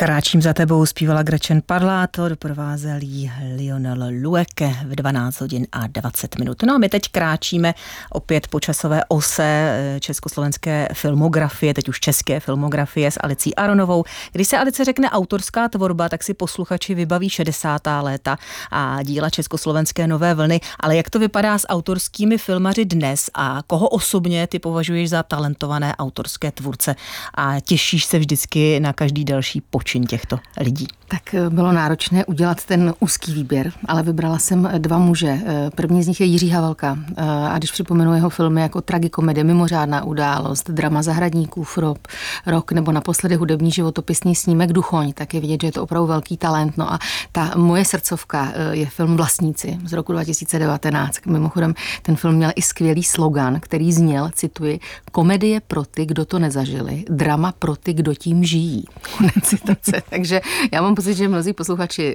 Kráčím za tebou zpívala Gretchen Parlato, doprovázel jí Lionel Loueke v 12 hodin a 20 minut. No a my teď kráčíme opět po časové ose československé filmografie, teď už české filmografie s Alicí Aronovou. Když se Alice řekne autorská tvorba, tak si posluchači vybaví 60. léta a díla československé nové vlny, ale jak to vypadá s autorskými filmaři dnes a koho osobně ty považuješ za talentované autorské tvůrce a těšíš se vždycky na každý další počin těchto lidí? Tak bylo náročné udělat ten úzký výběr, ale vybrala jsem dva muže. První z nich je Jiří Havelka a když připomenu jeho filmy jako Tragikomedie, Mimořádná událost, Drama zahradníkův rok nebo naposledy hudební životopisný snímek Duchoň, tak je vidět, že je to opravdu velký talent. No a ta moje srdcovka je film Vlastníci z roku 2019. Mimochodem ten film měl i skvělý slogan, který zněl, cituji, komedie pro ty, kdo to nezažili, drama pro ty, kdo tím žijí. Citace. Takže já mám pocit, že mnozí posluchači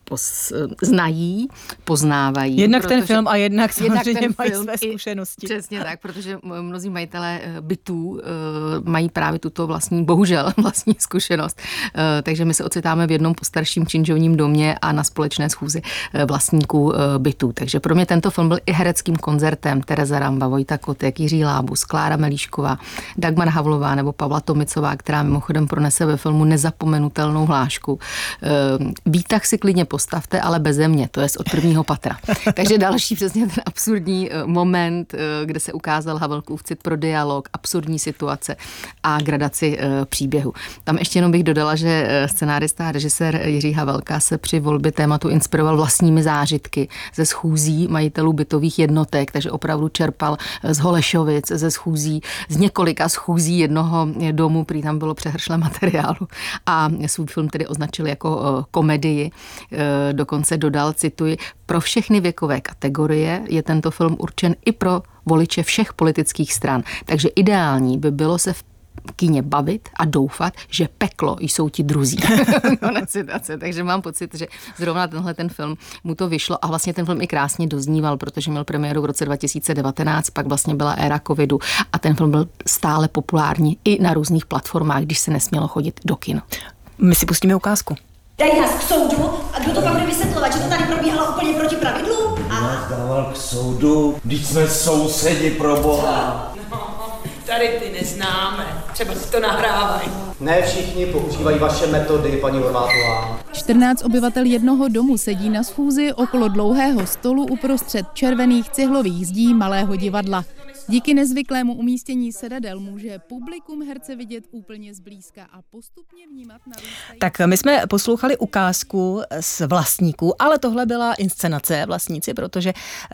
znají, poznávají. Jednak ten film a jednak samozřejmě mají své zkušenosti. Přesně tak, protože mnozí majitelé bytů mají právě tuto bohužel vlastní zkušenost. Takže my se ocitáme v jednom postarším činžovním domě a na společné schůzi vlastníků bytů. Takže pro mě tento film byl i hereckým koncertem. Tereza Ramba, Vojta Kotek, Jiří Lábus, Klára Melíšková, Dagmar Havlová nebo Pavla Tomicová, která mimochodem pronese ve filmu nezapomenutelnou hlášku. Výtah si klidně postavte, ale beze mě, to je od prvního patra. Takže další přesně ten absurdní moment, kde se ukázal Havelkův cit pro dialog, absurdní situace a gradaci příběhu. Tam ještě jenom bych dodala, že scenárista a režisér Jiří Havelka se při volbě tématu inspiroval vlastními zážitky ze schůzí majitelů bytových jednotek, takže opravdu čerpal z Holešovic, ze schůzí, z několika schůzí jednoho domu, prý tam bylo přehršle materiálu a svůj film tedy označil jako komedii. Dokonce dodal, cituji, pro všechny věkové kategorie je tento film určen i pro voliče všech politických stran. Takže ideální by bylo se v kině bavit a doufat, že peklo jsou ti druzí. Takže mám pocit, že zrovna tenhle ten film mu to vyšlo a vlastně ten film i krásně dozníval, protože měl premiéru v roce 2019, pak vlastně byla éra covidu a ten film byl stále populární i na různých platformách, když se nesmělo chodit do kina. My si pustíme ukázku. Dají nás k soudu a kdo to pak bude vysvětlovat, že to tady probíhalo úplně proti pravidlu? Nás dával k soudu, když jsme sousedi pro boha. No, tady ty neznáme, třeba si to nahrávají. Ne všichni používají vaše metody, paní Horvátová. 14 obyvatel jednoho domu sedí na schůzi okolo dlouhého stolu uprostřed červených cihlových zdí malého divadla. Díky nezvyklému umístění sedadel může publikum herce vidět úplně zblízka a postupně vnímat narůstající... Tak my jsme poslouchali ukázku z Vlastníků, ale tohle byla inscenace Vlastníci, protože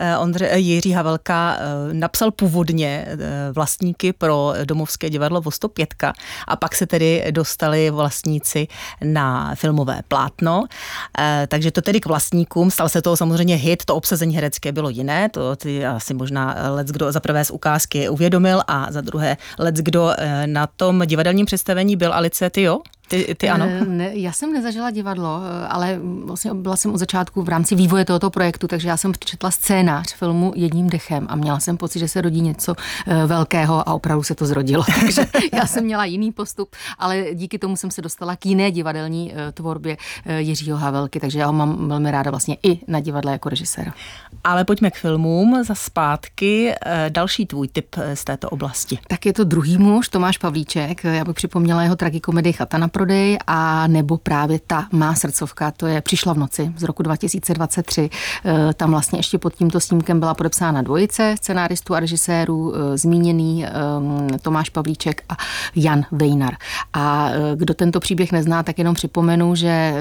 Jiří Havelka napsal původně Vlastníky pro domovské divadlo Vostok a pak se tedy dostali Vlastníci na filmové plátno. Takže to tedy k Vlastníkům. Stal se to samozřejmě hit, to obsazení herecké bylo jiné, to ty asi možná leckdo za prvé z ukázky uvědomil a za druhé leckdo na tom divadelním představení byl. Alice, ty jo? Ty ano? Ne, já jsem nezažila divadlo, ale vlastně byla jsem od začátku v rámci vývoje tohoto projektu, takže já jsem přečetla scénář filmu jedním dechem a měla jsem pocit, že se rodí něco velkého a opravdu se to zrodilo. Takže já jsem měla jiný postup, ale díky tomu jsem se dostala k jiné divadelní tvorbě Jiřího Havelky, takže já ho mám velmi ráda vlastně i na divadle jako režiséra. Ale pojďme k filmům za zpátky. Další tvůj tip z této oblasti. Tak je to druhý muž, Tomáš Pavlíček. Já bych připomněla jeho tragikomedii Chata na prodej a nebo právě ta má srdcovka, to je Přišla v noci z roku 2023. Tam vlastně ještě pod tímto snímkem byla podepsána dvojice scenáristů a režisérů, zmíněný Tomáš Pavlíček a Jan Vejnar. A kdo tento příběh nezná, tak jenom připomenu, že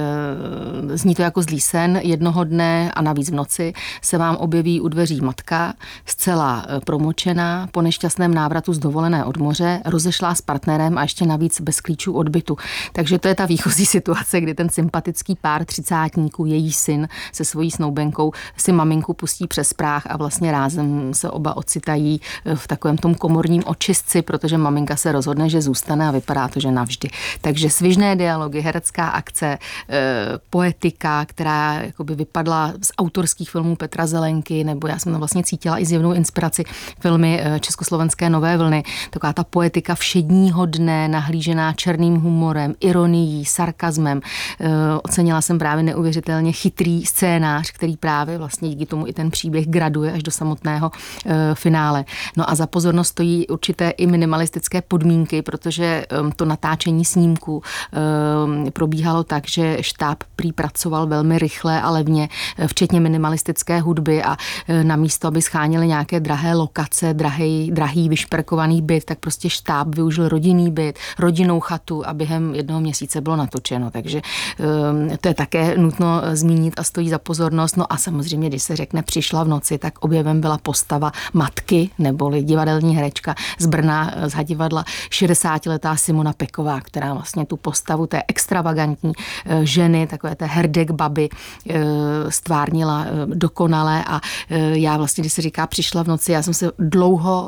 zní to jako zlý sen. Jednoho dne a navíc v noci se vám objeví u dveří matka, zcela promočená, po nešťastném návratu z dovolené od moře, rozešlá s partnerem a ještě navíc bez klíčů od bytu. Takže to je ta výchozí situace, kdy ten sympatický pár třicátníků, její syn se svojí snoubenkou si maminku pustí přes práh a vlastně rázem se oba ocitají v takovém tom komorním očistci, protože maminka se rozhodne, že zůstane a vypadá to, že navždy. Takže svižné dialogy, herecká akce, poetika, která jakoby vypadla z autorských filmů Petra Zelenky, nebo já jsem tam vlastně cítila i zjevnou inspiraci filmy československé Nové vlny. Taková ta poetika všedního dne, nahlížená černým humorem, ironií, sarkazmem. Ocenila jsem právě neuvěřitelně chytrý scénář, který právě vlastně díky tomu i ten příběh graduje až do samotného finále. No a za pozornost stojí určité i minimalistické podmínky, protože to natáčení snímku probíhalo tak, že štáb prý pracoval velmi rychle a levně, včetně minimalistické hudby a namísto, aby schánili nějaké drahé lokace, drahý vyšperkovaný byt, tak prostě štáb využil rodinný byt, rodinnou chatu a během 1 měsíce bylo natočeno. Takže to je také nutno zmínit a stojí za pozornost. No a samozřejmě, když se řekne Přišla v noci, tak objevem byla postava matky, neboli divadelní herečka z Brna, z Hadivadla, 60letá Simona Peková, která vlastně tu postavu té extravagantní ženy, takové té herdek baby stvárnila dokonale a já vlastně, když se říká Přišla v noci, já jsem se dlouho